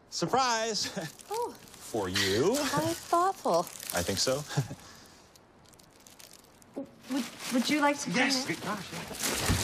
Surprise! Oh. For you. How thoughtful. I think so. Would you like to come Yes, in? gosh, yeah.